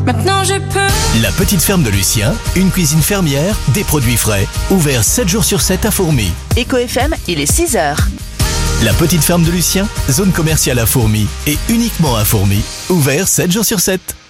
Maintenant je peux. La petite ferme de Lucien, une cuisine fermière, des produits frais. Ouvert 7 jours sur 7 à Fourmies. Éco FM, il est 6h. La petite ferme de Lucien, zone commerciale à Fourmies et uniquement à Fourmies. Ouvert 7 jours sur 7.